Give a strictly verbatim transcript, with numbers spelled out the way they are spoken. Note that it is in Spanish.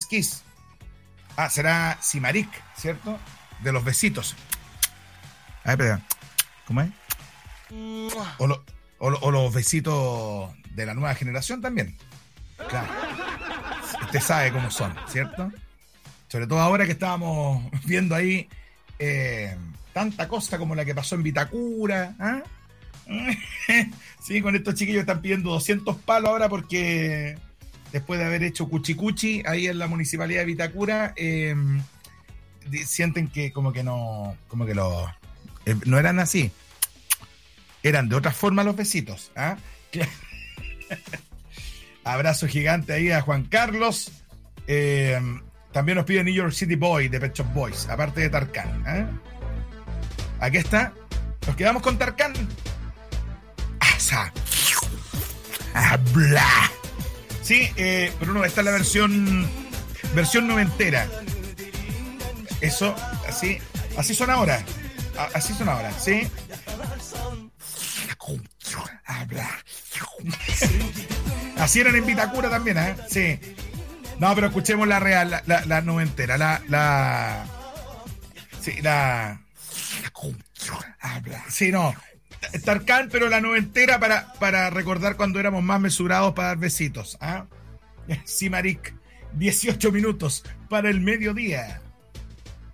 Kiss. Ah, será Simarik, ¿cierto? De los besitos. A ver, perdón. ¿Cómo es? O, lo, o, lo, o los besitos de la nueva generación también. Claro. Usted sabe cómo son, ¿cierto? Sobre todo ahora que estábamos viendo ahí eh, tanta cosa como la que pasó en Vitacura. ¿Ah? Sí, con estos chiquillos están pidiendo doscientos palos ahora porque después de haber hecho cuchicuchi ahí en la municipalidad de Vitacura, eh, sienten que como que no, como que los eh, no eran así, eran de otra forma los besitos. ¿Ah? Abrazo gigante ahí a Juan Carlos. Eh, también nos pide New York City Boy de Pet Shop Boys, aparte de Tarkan. ¿Eh? Aquí está. Nos quedamos con Tarkan. Asa. Habla. Sí, eh, Bruno, esta es la versión versión noventera. Eso, así, así son ahora. Así son ahora, ¿sí? Así eran en Vitacura también, ¿eh? Sí. No, pero escuchemos la real, la, la, la noventera, la, la... Sí, la... Sí, no. Tarkan, pero la noventera para, para recordar cuando éramos más mesurados para dar besitos. ¿Ah? Simarik, dieciocho minutos para el mediodía.